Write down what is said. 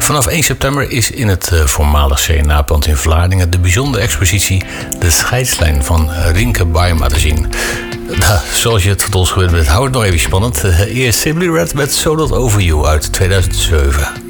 Vanaf 1 september is in het voormalig CNA-pand in Vlaardingen de bijzondere expositie De Scheidslijn van Rinke Baaema te zien. Zoals je het van ons gewend bent, hou het nog even spannend. Eerst Simply Red met So Not Over You uit 2007.